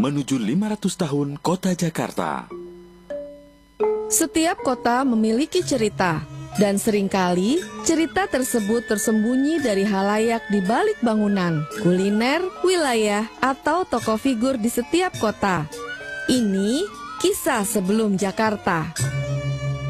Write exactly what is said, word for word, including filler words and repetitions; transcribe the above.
menuju lima ratus tahun Kota Jakarta. Setiap kota memiliki cerita, dan seringkali cerita tersebut tersembunyi dari halayak di balik bangunan, kuliner, wilayah, atau tokoh figur di setiap kota. Ini kisah sebelum Jakarta.